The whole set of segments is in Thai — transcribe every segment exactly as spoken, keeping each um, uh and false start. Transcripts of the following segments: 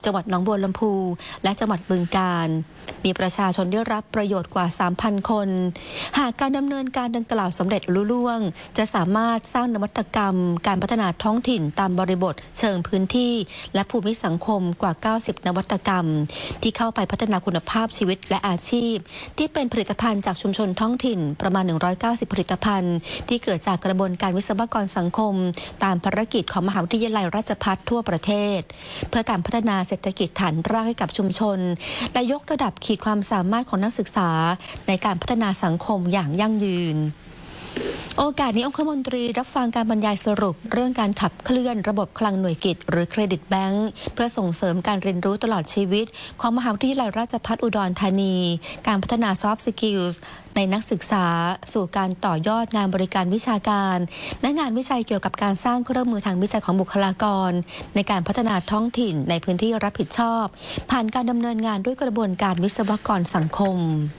จังหวัดหนองบัวลำพูและจังหวัดบึงกาฬมีประชาชนได้รับประโยชน์กว่า สามพัน คนหากการดำเนินการดังกล่าวสำเร็จลุล่วงจะสามารถสร้างนวัตกรรมการพัฒนาท้องถิ่นตามบริบทเชิงพื้นที่และภูมิสังคมกว่า เก้าสิบ นวัตกรรมที่เข้าไปพัฒนาคุณภาพชีวิตและอาชีพที่เป็นผลิตภัณฑ์จากชุมชนท้องถิ่นประมาณ หนึ่งร้อยเก้าสิบ ผลิตภัณฑ์ที่เกิดจากกระบวนการวิศวกรสังคมตามภารกิจของมหาวิทยาลัยราชภัฏทั่วประเทศเพื่อการพัฒนาเศรษฐกิจฐานรากให้กับชุมชนและยกระดับขีดความสามารถของนักศึกษาในการพัฒนาสังคมอย่างยั่งยืนโอกาสนี้องคมนตรีรับฟังการบรรยายสรุปเรื่องการขับเคลื่อนระบบคลังหน่วยกิจหรือเครดิตแบงก์เพื่อส่งเสริมการเรียนรู้ตลอดชีวิตของมหาวิทยาลัยราชภัฏอุดรธานีการพัฒนาซอฟต์สกิลส์ในนักศึกษาสู่การต่อยอดงานบริการวิชาการและงานวิจัยเกี่ยวกับการสร้างเครื่องมือทางวิจัยของบุคลากรในการพัฒนาท้องถิ่นในพื้นที่รับผิดชอบผ่านการดำเนินงานด้วยกระบวนการวิศวกรสังคม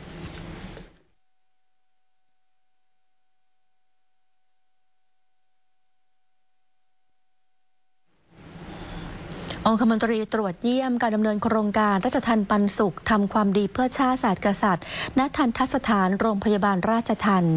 องคมนตรีตรวจเยี่ยมการดำเนินโครงการราชทัณฑ์ปันสุขทำความดีเพื่อชาติศาสตร์กษัตริย์ณทัณฑสถานโรงพยาบาลราชทัณฑ์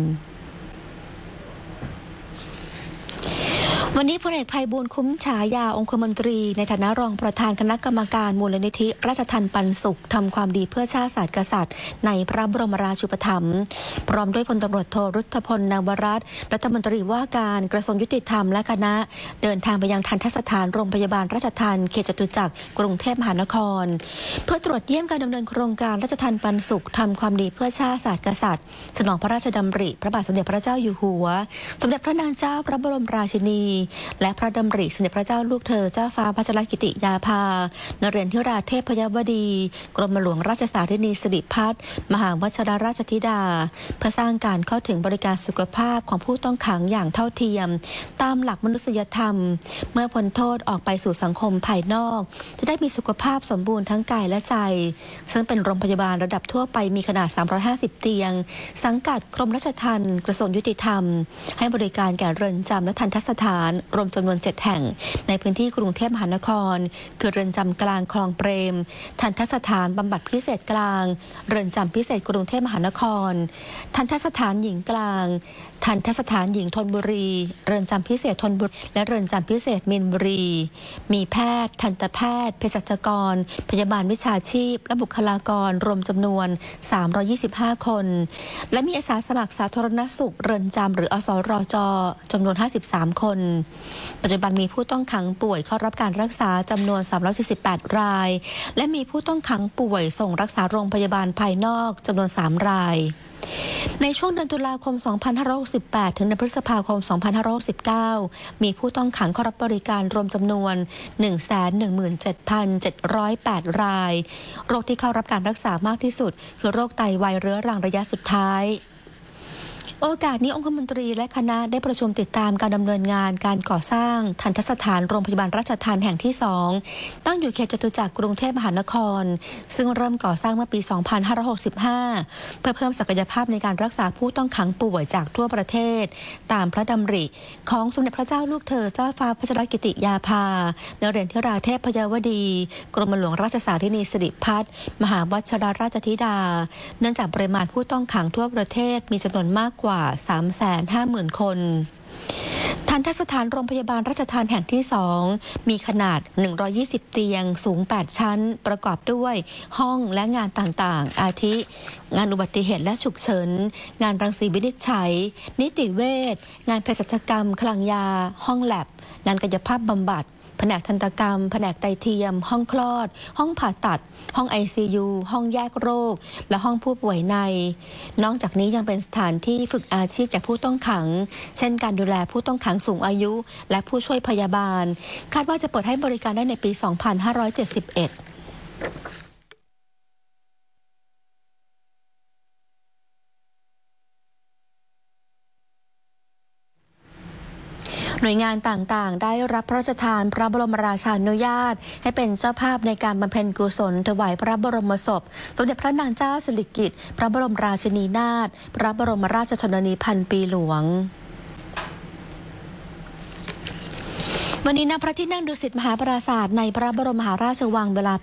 วันนี้พลเอกไพบูลย์คุ้มฉายาองคมนตรีในฐานะรองประธานคณะกรรมการมูลนิธิราชทัณฑ์ปันสุขทำความดีเพื่อชาติศาสตร์กษัตริย์ในพระบรมราชูปถัมภ์พร้อมด้วยพลตำรวจโทรุทธพลนวรัตน์รัฐมนตรีว่าการกระทรวงยุติธรรมและคณะเดินทางไปยังทัณฑสถานโรงพยาบาลราชทัณฑ์เขตจตุจักรกรุงเทพมหานครเพื่อตรวจเยี่ยมการดำเนินโครงการราชทัณฑ์ปันสุขทำความดีเพื่อชาติศาสตร์กษัตริย์สนองพระราชดำริพระบาทสมเด็จพระเจ้าอยู่หัวสมเด็จพระนางเจ้าพระบรมราชินีและพระดำริสมเด็จพระเจ้าลูกเธอเจ้าฟ้าพัชรกิติยาภานเรศธิราเทพยวดีกรมหลวงราชสารินีสิริพัฒน์มหาวชิรราชธิดาเพื่อสร้างการเข้าถึงบริการสุขภาพของผู้ต้องขังอย่างเท่าเทียมตามหลักมนุษยธรรมเมื่อพ้นโทษออกไปสู่สังคมภายนอกจะได้มีสุขภาพสมบูรณ์ทั้งกายและใจซึ่งเป็นโรงพยาบาลระดับทั่วไปมีขนาดสามร้อยห้าสิบเตียงสังกัดกรมราชทัณฑ์กระทรวงยุติธรรมให้บริการแก่เรือนจำและทัณฑสถานรวมจำนวนเจ็ดแห่งในพื้นที่กรุงเทพมหานครคือเรือนจำกลางคลองเปรมทัณฑสถานบำบัดพิเศษกลางเรือนจำพิเศษกรุงเทพมหานครทัณฑสถานหญิงกลางทัณฑสถานหญิงธนบุรีเรือนจำพิเศษธนบุรีและเรือนจำพิเศษมีนบุรีมีแพทย์ทันตแพทย์เภสัชกรพยาบาลวิชาชีพและบุคลากรรวมจำนวนสามร้อยยี่สิบห้าคนและมีอาสาสมัครสาธารณสุขเรือนจำหรืออสรจจำนวนห้าสิบสามคนปัจจุบันมีผู้ต้องขังป่วยเข้ารับการรักษาจำนวนสามร้อยสี่สิบแปดรายและมีผู้ต้องขังป่วยส่งรักษาโรงพยาบาลภายนอกจำนวนสามรายในช่วงเดือนตุลาคม สองพันห้าร้อยหกสิบแปด ถึงเดือนพฤษภาคม สองพันห้าร้อยหกสิบเก้า มีผู้ต้องขังเข้ารับบริการรวมจำนวน หนึ่งแสนหนึ่งหมื่นเจ็ดพันเจ็ดร้อยแปด รายโรคที่เข้ารับการรักษามากที่สุดคือโรคไตวายเรื้อรังระยะสุดท้ายโอกาสนี้องคมนตรีและคณะได้ประชุมติดตามการดำเนินงานการก่อสร้างทัณฑสถานโรงพยาบาลราชทัณฑ์แห่งที่สองตั้งอยู่เขตจตุจักรกรุงเทพมหานครซึ่งเริ่มก่อสร้างเมื่อปี สองพันห้าร้อยหกสิบห้า เพื่อเพิ่มศักยภาพในการรักษาผู้ต้องขังป่วยจากทั่วประเทศตามพระดำริของสมเด็จพระเจ้าลูกเธอเจ้าฟ้าพัชรกิติยาภานเรศธิราเทพยวดีกรมหลวงราชสารินีสิริพัฒน์มหาวชิรราชธิดาเนื่องจากปริมาณผู้ต้องขังทั่วประเทศมีจำนวนมากกว่า สามแสนห้าหมื่น คนทัณฑสถานโรงพยาบาลราชทัณฑ์แห่งที่สองมีขนาดหนึ่งร้อยยี่สิบเตียงสูงแปดชั้นประกอบด้วยห้องและงานต่างๆอาทิงานอุบัติเหตุและฉุกเฉินงานรังสีวินิจฉัยนิติเวชงานเภสัชกรรมคลังยาห้องแลบงานกายภาพบำบัดแผนกทันตกรรมแผนกไตเทียมห้องคลอดห้องผ่าตัดห้อง ไอ ซี ยู ห้องแยกโรคและห้องผู้ป่วยในนอกจากนี้ยังเป็นสถานที่ฝึกอาชีพแก่ผู้ต้องขังเช่นการดูแลผู้ต้องขังสูงอายุและผู้ช่วยพยาบาลคาดว่าจะเปิดให้บริการได้ในปี สองพันห้าร้อยเจ็ดสิบเอ็ดหน่วยงานต่างๆได้รับพระราชทานพระบรมราชานุญาตให้เป็นเจ้าภาพในการบำเพ็ญกุศลถวายพระบรมศพสมเด็จพระนางเจ้าสิริกิติ์พระบรมราชินีนาถพระบรมราชชนนีพันปีหลวง วันนี้ณพระที่นั่งดุสิตมหาปราสาทในพระบรมมหาราชวังเวลา